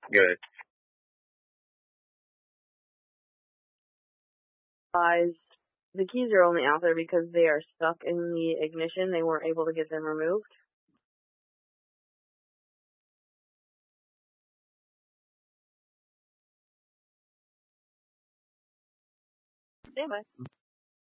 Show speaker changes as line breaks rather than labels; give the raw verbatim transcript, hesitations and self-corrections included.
Good.
Guys, the keys are only out there because they are stuck in the ignition. They weren't able to get them removed. Stand by.